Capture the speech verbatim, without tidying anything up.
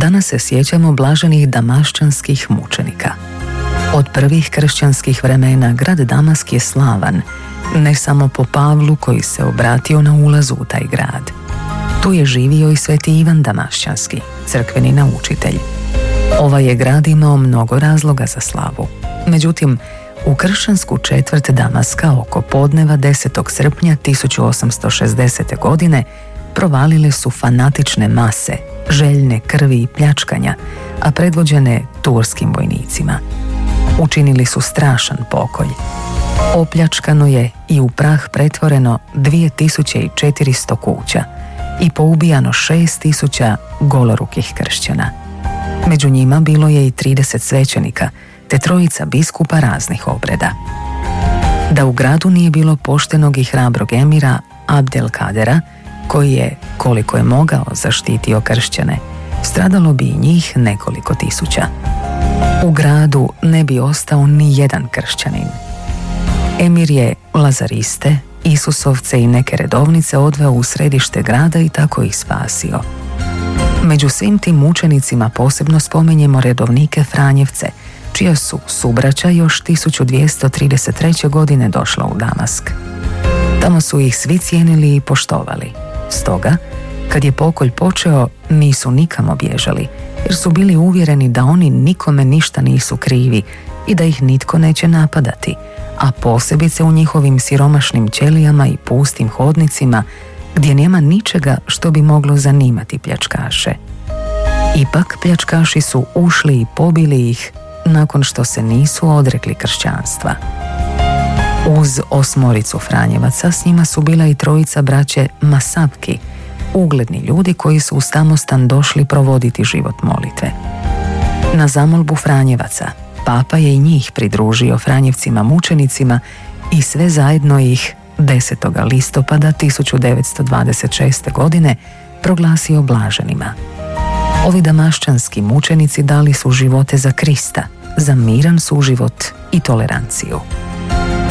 Danas se sjećamo blaženih damaščanskih mučenika. Od prvih kršćanskih vremena grad Damask je slavan, ne samo po Pavlu koji se obratio na ulazu u taj grad. Tu je živio i sveti Ivan Damašćanski, crkveni naučitelj. Ovaj je grad imao mnogo razloga za slavu. Međutim, u kršćansku četvrt Damaska oko podneva desetog srpnja tisuću osamsto šezdesete. godine provalile su fanatične mase, željne krvi i pljačkanja, a predvođene turskim vojnicima. Učinili su strašan pokolj. Opljačkano je i u prah pretvoreno dvije tisuće četiristo kuća i poubijano šest tisuća golorukih kršćana. Među njima bilo je i trideset svećenika, te trojica biskupa raznih obreda. Da u gradu nije bilo poštenog i hrabrog emira Abdelkadera, koji je, koliko je mogao, zaštitio kršćane, stradalo bi i njih nekoliko tisuća. U gradu ne bi ostao ni jedan kršćanin. Emir je lazariste, Isusovce i neke redovnice odveo u središte grada i tako ih spasio. Među svim tim mučenicima posebno spomenjemo redovnike Franjevce, čija su subraća još tisuću dvjesto trideset treće. godine došla u Damask. Tamo su ih svi cijenili i poštovali. Stoga, kad je pokolj počeo, nisu nikamo bježali, jer su bili uvjereni da oni nikome ništa nisu krivi i da ih nitko neće napadati, a posebice u njihovim siromašnim ćelijama i pustim hodnicima, gdje nema ničega što bi moglo zanimati pljačkaše. Ipak pljačkaši su ušli i pobili ih nakon što se nisu odrekli kršćanstva. Uz osmoricu Franjevaca s njima su bila i trojica braće Masapki, ugledni ljudi koji su u samostan došli provoditi život molitve. Na zamolbu Franjevaca, papa je i njih pridružio Franjevcima mučenicima i sve zajedno ih desetog listopada tisuću devetsto dvadeset šeste. godine proglasio blaženima. Ovi damaščanski mučenici dali su živote za Krista, za miran suživot i toleranciju.